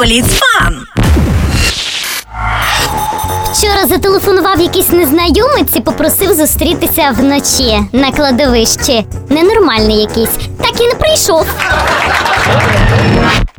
фан. Вчора зателефонував якийсь незнайомець і попросив зустрітися вночі на кладовищі. Ненормальний якийсь. Так і не прийшов.